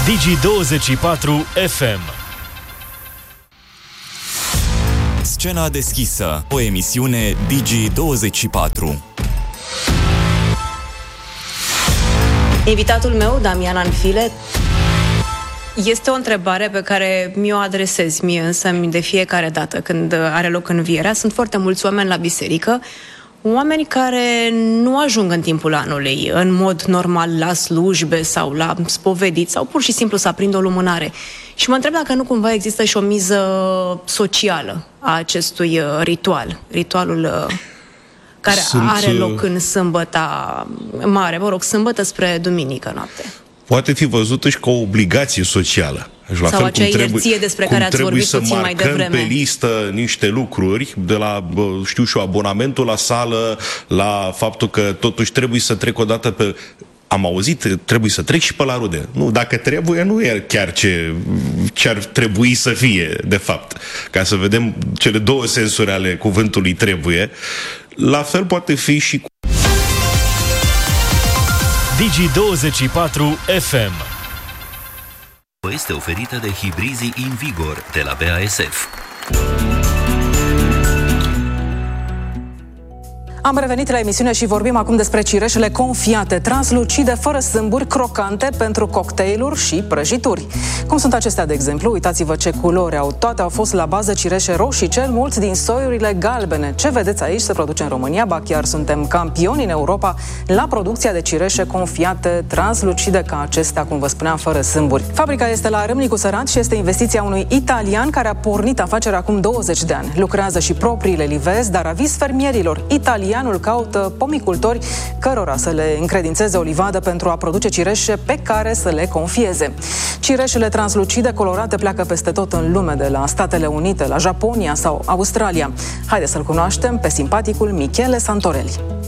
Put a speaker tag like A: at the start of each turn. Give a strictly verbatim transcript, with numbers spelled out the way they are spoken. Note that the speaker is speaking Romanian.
A: Digi douăzeci și patru F M.
B: Scena deschisă, o emisiune Digi douăzeci și patru.
C: Invitatul meu, Damian Anfile, este o întrebare pe care mi-o adresez mie însă de fiecare dată când are loc învierea. Sunt foarte mulți oameni la biserică, oameni care nu ajung în timpul anului, în mod normal, la slujbe sau la spovedit sau pur și simplu să aprindă o lumânare. Și mă întreb dacă nu cumva există și o miză socială a acestui ritual, ritualul care Sunt... are loc în sâmbăta mare, mă rog, sâmbătă spre duminică noapte.
D: Poate fi văzută și ca o obligație socială. La
C: Sau
D: fel
C: acea
D: cum trebuie,
C: inerție despre
D: cum
C: care ați vorbit
D: să
C: puțin mai devreme.
D: pe listă niște lucruri, de la, știu și eu, abonamentul la sală, la faptul că totuși trebuie să trec o dată pe... Am auzit, trebuie să trec și pe la rude. Nu, dacă trebuie, nu e chiar ce, ce ar trebui să fie, de fapt. Ca să vedem cele două sensuri ale cuvântului trebuie. La fel poate fi și cu...
A: Digi douăzeci și patru F M.
E: Este oferită de Hibrizii Invigor de la B A S F.
F: Am revenit la emisiune și vorbim acum despre cireșele confiate, translucide, fără sâmburi, crocante pentru cocktailuri și prăjituri. Cum sunt acestea, de exemplu? Uitați-vă ce culori au. Toate au fost la bază cireșe roșii, cel mulți din soiurile galbene. Ce vedeți aici se produce în România? Ba chiar suntem campioni în Europa la producția de cireșe confiate, translucide ca acestea, cum vă spuneam, fără sâmburi. Fabrica este la Râmnicu Sărat și este investiția unui italian care a pornit afacerea acum douăzeci de ani. Lucrează și propriile livezi, dar aviz fermierilor italieni Italianul caută pomicultori cărora să le încredințeze o livadă pentru a produce cireșe pe care să le confieze. Cireșele translucide colorate pleacă peste tot în lume, de la Statele Unite, la Japonia sau Australia. Haideți să-l cunoaștem pe simpaticul Michele Santorelli.